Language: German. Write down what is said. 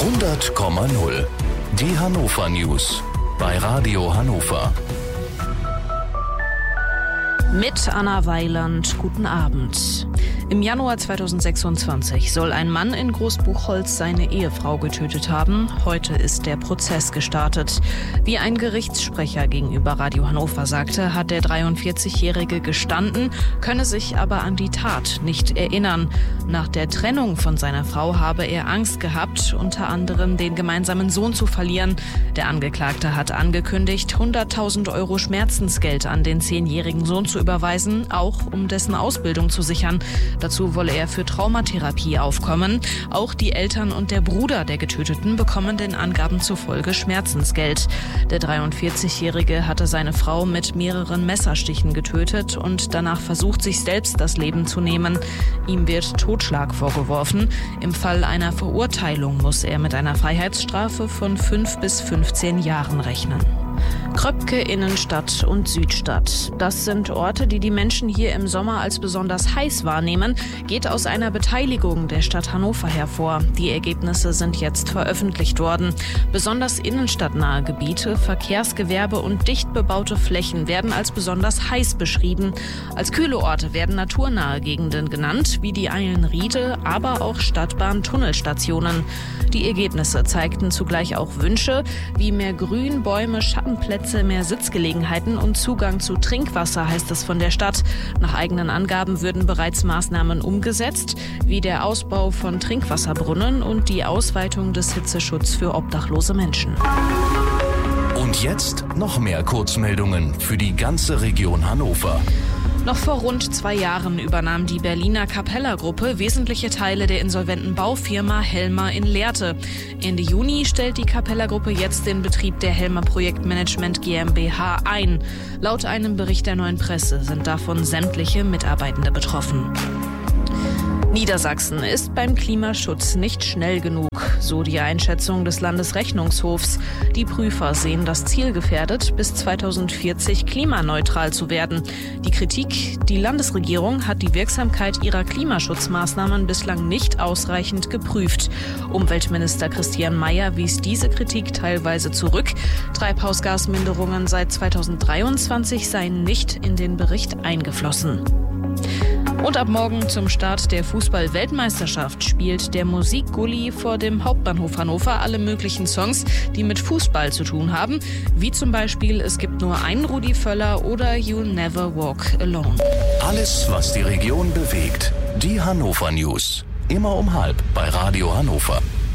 100,0. Die Hannover News bei Radio Hannover. Mit Anna Weiland, guten Abend. Im Januar 2026 soll ein Mann in Großbuchholz seine Ehefrau getötet haben. Heute ist der Prozess gestartet. Wie ein Gerichtssprecher gegenüber Radio Hannover sagte, hat der 43-Jährige gestanden, könne sich aber an die Tat nicht erinnern. Nach der Trennung von seiner Frau habe er Angst gehabt, unter anderem den gemeinsamen Sohn zu verlieren. Der Angeklagte hat angekündigt, 100.000 Euro Schmerzensgeld an den 10-jährigen Sohn zu überweisen, auch um dessen Ausbildung zu sichern. Dazu wolle er für Traumatherapie aufkommen. Auch die Eltern und der Bruder der Getöteten bekommen den Angaben zufolge Schmerzensgeld. Der 43-Jährige hatte seine Frau mit mehreren Messerstichen getötet und danach versucht, sich selbst das Leben zu nehmen. Ihm wird Totschlag vorgeworfen. Im Fall einer Verurteilung muss er mit einer Freiheitsstrafe von 5 bis 15 Jahren rechnen. Kröpke, Innenstadt und Südstadt. Das sind Orte, die die Menschen hier im Sommer als besonders heiß wahrnehmen, geht aus einer Beteiligung der Stadt Hannover hervor. Die Ergebnisse sind jetzt veröffentlicht worden. Besonders innenstadtnahe Gebiete, Verkehrsgewerbe und dicht bebaute Flächen werden als besonders heiß beschrieben. Als kühle Orte werden naturnahe Gegenden genannt, wie die Eilenriede, aber auch Stadtbahn-Tunnelstationen. Die Ergebnisse zeigten zugleich auch Wünsche, wie mehr Grün, Bäume, Schattenplätze, mehr Sitzgelegenheiten und Zugang zu Trinkwasser, heißt es von der Stadt. Nach eigenen Angaben würden bereits Maßnahmen umgesetzt, wie der Ausbau von Trinkwasserbrunnen und die Ausweitung des Hitzeschutzes für obdachlose Menschen. Und jetzt noch mehr Kurzmeldungen für die ganze Region Hannover. Noch vor rund 2 Jahren übernahm die Berliner Capella-Gruppe wesentliche Teile der insolventen Baufirma Helmer in Lehrte. Ende Juni stellt die Capella-Gruppe jetzt den Betrieb der Helmer Projektmanagement GmbH ein. Laut einem Bericht der Neuen Presse sind davon sämtliche Mitarbeitende betroffen. Niedersachsen ist beim Klimaschutz nicht schnell genug, so die Einschätzung des Landesrechnungshofs. Die Prüfer sehen das Ziel gefährdet, bis 2040 klimaneutral zu werden. Die Kritik: Die Landesregierung hat die Wirksamkeit ihrer Klimaschutzmaßnahmen bislang nicht ausreichend geprüft. Umweltminister Christian Mayer wies diese Kritik teilweise zurück. Treibhausgasminderungen seit 2023 seien nicht in den Bericht eingeflossen. Und ab morgen zum Start der Fußball-Weltmeisterschaft spielt der Musikgully vor dem Hauptbahnhof Hannover alle möglichen Songs, die mit Fußball zu tun haben, wie zum Beispiel Es gibt nur einen Rudi Völler oder You'll Never Walk Alone. Alles, was die Region bewegt. Die Hannover News. Immer um 12:30 bei Radio Hannover.